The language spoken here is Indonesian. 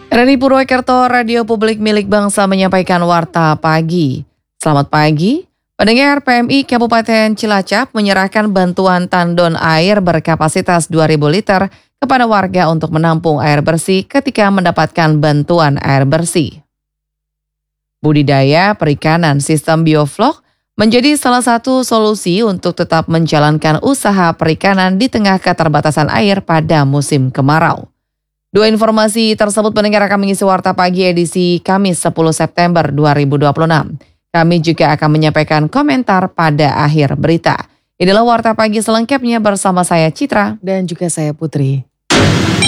RRI Purwokerto, Radio Publik Milik Bangsa menyampaikan Warta Pagi. Selamat pagi, pendengar. PMI Kabupaten Cilacap menyerahkan bantuan tandon air berkapasitas 2.000 liter kepada warga untuk menampung air bersih ketika mendapatkan bantuan air bersih. Budidaya perikanan sistem bioflok menjadi salah satu solusi untuk tetap menjalankan usaha perikanan di tengah keterbatasan air pada musim kemarau. Dua informasi tersebut pendengar akan mengisi Warta Pagi edisi Kamis 10 September 2026. Kami juga akan menyampaikan komentar pada akhir berita. Inilah Warta Pagi selengkapnya bersama saya Citra dan juga saya Putri.